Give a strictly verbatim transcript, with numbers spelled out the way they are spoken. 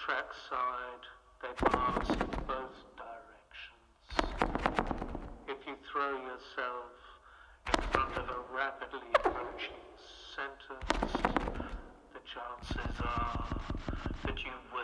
trackside, they pass in both directions. If you throw yourself in front of a rapidly approaching sentence, the chances are that you